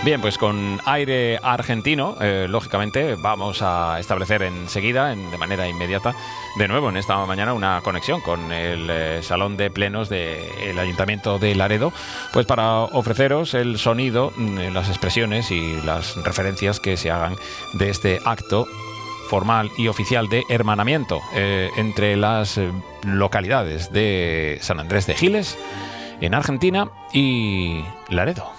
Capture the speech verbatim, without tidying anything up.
Bien, pues con aire argentino, eh, lógicamente, vamos a establecer enseguida, en, de manera inmediata, de nuevo en esta mañana una conexión con el eh, Salón de Plenos del Ayuntamiento de Laredo, pues para ofreceros el sonido, las expresiones y las referencias que se hagan de este acto formal y oficial de hermanamiento eh, entre las eh, localidades de San Andrés de Giles, en Argentina, y Laredo.